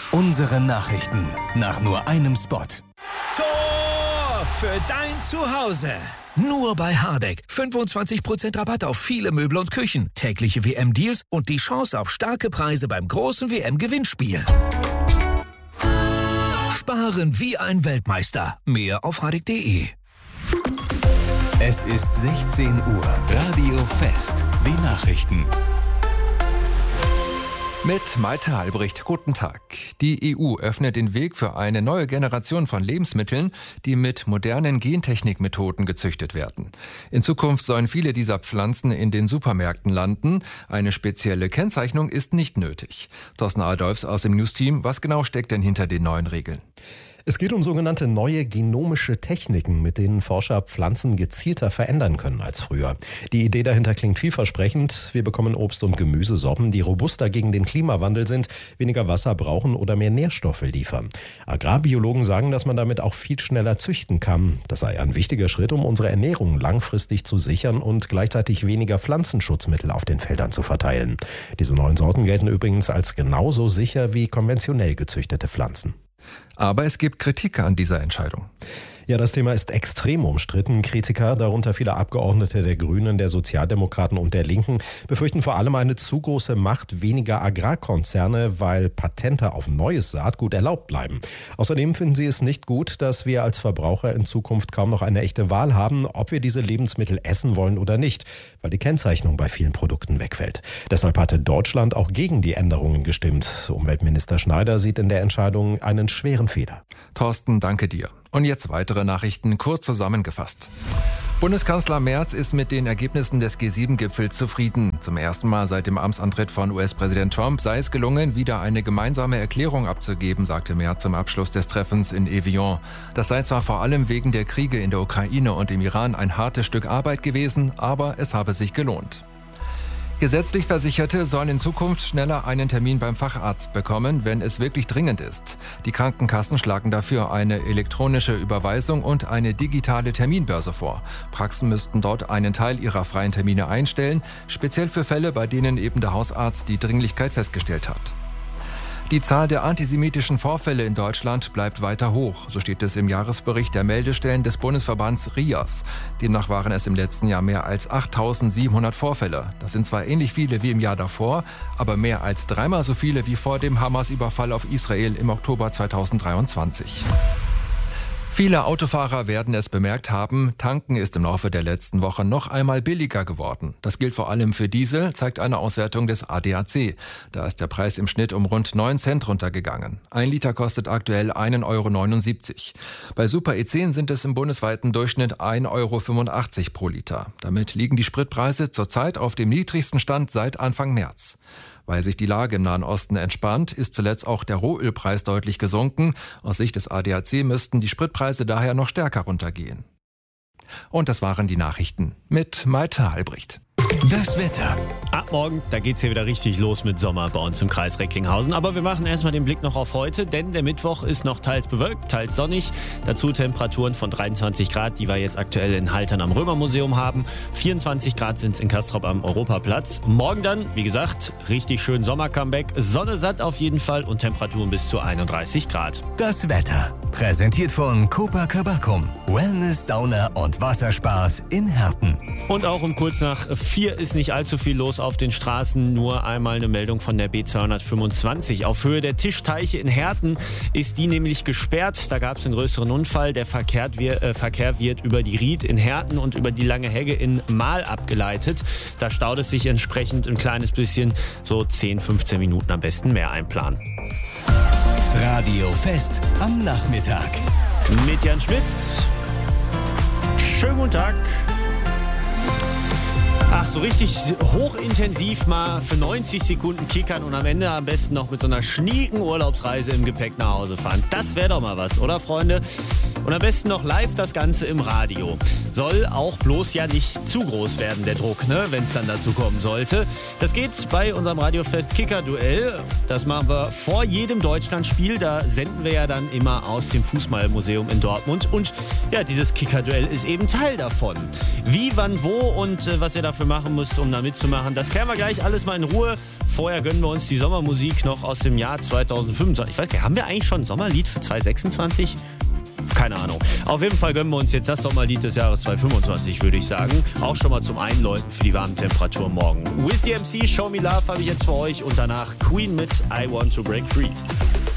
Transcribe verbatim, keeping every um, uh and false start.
Unsere Nachrichten nach nur einem Spot. Tor für dein Zuhause. Nur bei Hardegg. fünfundzwanzig Prozent Rabatt auf viele Möbel und Küchen. Tägliche W M-Deals und die Chance auf starke Preise beim großen W M-Gewinnspiel. Sparen wie ein Weltmeister. Mehr auf hardegg punkt de. Es ist sechzehn Uhr. Radio Fest. Die Nachrichten. Mit Malte Albrecht, guten Tag. Die E U öffnet den Weg für eine neue Generation von Lebensmitteln, die mit modernen Gentechnikmethoden gezüchtet werden. In Zukunft sollen viele dieser Pflanzen in den Supermärkten landen. Eine spezielle Kennzeichnung ist nicht nötig. Thorsten Adolfs aus dem News-Team, was genau steckt denn hinter den neuen Regeln? Es geht um sogenannte neue genomische Techniken, mit denen Forscher Pflanzen gezielter verändern können als früher. Die Idee dahinter klingt vielversprechend. Wir bekommen Obst- und Gemüsesorten, die robuster gegen den Klimawandel sind, weniger Wasser brauchen oder mehr Nährstoffe liefern. Agrarbiologen sagen, dass man damit auch viel schneller züchten kann. Das sei ein wichtiger Schritt, um unsere Ernährung langfristig zu sichern und gleichzeitig weniger Pflanzenschutzmittel auf den Feldern zu verteilen. Diese neuen Sorten gelten übrigens als genauso sicher wie konventionell gezüchtete Pflanzen. Aber es gibt Kritik an dieser Entscheidung. Ja, das Thema ist extrem umstritten. Kritiker, darunter viele Abgeordnete der Grünen, der Sozialdemokraten und der Linken, befürchten vor allem eine zu große Macht weniger Agrarkonzerne, weil Patente auf neues Saatgut erlaubt bleiben. Außerdem finden sie es nicht gut, dass wir als Verbraucher in Zukunft kaum noch eine echte Wahl haben, ob wir diese Lebensmittel essen wollen oder nicht, weil die Kennzeichnung bei vielen Produkten wegfällt. Deshalb hatte Deutschland auch gegen die Änderungen gestimmt. Umweltminister Schneider sieht in der Entscheidung einen schweren Fehler. Thorsten, danke dir. Und jetzt weitere Nachrichten, kurz zusammengefasst. Bundeskanzler Merz ist mit den Ergebnissen des G sieben Gipfels zufrieden. Zum ersten Mal seit dem Amtsantritt von U S-Präsident Trump sei es gelungen, wieder eine gemeinsame Erklärung abzugeben, sagte Merz zum Abschluss des Treffens in Evian. Das sei zwar vor allem wegen der Kriege in der Ukraine und im Iran ein hartes Stück Arbeit gewesen, aber es habe sich gelohnt. Gesetzlich Versicherte sollen in Zukunft schneller einen Termin beim Facharzt bekommen, wenn es wirklich dringend ist. Die Krankenkassen schlagen dafür eine elektronische Überweisung und eine digitale Terminbörse vor. Praxen müssten dort einen Teil ihrer freien Termine einstellen, speziell für Fälle, bei denen eben der Hausarzt die Dringlichkeit festgestellt hat. Die Zahl der antisemitischen Vorfälle in Deutschland bleibt weiter hoch, so steht es im Jahresbericht der Meldestellen des Bundesverbands R I A S. Demnach waren es im letzten Jahr mehr als achttausendsiebenhundert Vorfälle. Das sind zwar ähnlich viele wie im Jahr davor, aber mehr als dreimal so viele wie vor dem Hamas-Überfall auf Israel im Oktober zweitausenddreiundzwanzig. Viele Autofahrer werden es bemerkt haben, tanken ist im Laufe der letzten Woche noch einmal billiger geworden. Das gilt vor allem für Diesel, zeigt eine Auswertung des A D A C. Da ist der Preis im Schnitt um rund neun Cent runtergegangen. Ein Liter kostet aktuell ein Euro neunundsiebzig. Bei Super E zehn sind es im bundesweiten Durchschnitt ein Euro fünfundachtzig pro Liter. Damit liegen die Spritpreise zurzeit auf dem niedrigsten Stand seit Anfang März. Weil sich die Lage im Nahen Osten entspannt, ist zuletzt auch der Rohölpreis deutlich gesunken. Aus Sicht des A D A C müssten die Spritpreise daher noch stärker runtergehen. Und das waren die Nachrichten mit Malte Albrecht. Das Wetter. Ab morgen, da geht's hier wieder richtig los mit Sommer bei uns im Kreis Recklinghausen. Aber wir machen erstmal den Blick noch auf heute, denn der Mittwoch ist noch teils bewölkt, teils sonnig. Dazu Temperaturen von dreiundzwanzig Grad, die wir jetzt aktuell in Haltern am Römermuseum haben. vierundzwanzig Grad sind's in Castrop am Europaplatz. Morgen dann, wie gesagt, richtig schön Sommer-Comeback. Sonne satt auf jeden Fall und Temperaturen bis zu einunddreißig Grad. Das Wetter. Präsentiert von Copacabana. Wellness, Sauna und Wasserspaß in Herten. Und auch um kurz nach vier ist nicht allzu viel los auf den Straßen. Nur einmal eine Meldung von der B zweihundertfünfundzwanzig. Auf Höhe der Tischteiche in Herten ist die nämlich gesperrt. Da gab es einen größeren Unfall. Der Verkehr, äh, Verkehr wird über die Ried in Herten und über die Lange Hegge in Mahl abgeleitet. Da staut es sich entsprechend ein kleines bisschen, so zehn, fünfzehn Minuten am besten mehr einplanen. Radio Fest am Nachmittag. Mit Jan Schmitz. Schönen guten Tag. Ach, so richtig hochintensiv mal für neunzig Sekunden kickern und am Ende am besten noch mit so einer schnieken Urlaubsreise im Gepäck nach Hause fahren. Das wäre doch mal was, oder Freunde? Und am besten noch live das Ganze im Radio. Soll auch bloß ja nicht zu groß werden, der Druck, ne, wenn es dann dazu kommen sollte. Das geht bei unserem Radiofest Kicker-Duell. Das machen wir vor jedem Deutschlandspiel. Da senden wir ja dann immer aus dem Fußballmuseum in Dortmund. Und ja, dieses Kicker-Duell ist eben Teil davon. Wie, wann, wo und äh, was ihr dafür machen musst, um da mitzumachen. Das klären wir gleich alles mal in Ruhe. Vorher gönnen wir uns die Sommermusik noch aus dem Jahr zweitausendfünfundzwanzig. Ich weiß gar nicht, haben wir eigentlich schon ein Sommerlied für zweitausendsechsundzwanzig? Keine Ahnung. Auf jeden Fall gönnen wir uns jetzt das Sommerlied des Jahres zweitausendfünfundzwanzig, würde ich sagen. Auch schon mal zum Einläuten für die warmen Temperaturen morgen. Wiz D M C, Show Me Love habe ich jetzt für euch und danach Queen mit I Want to Break Free.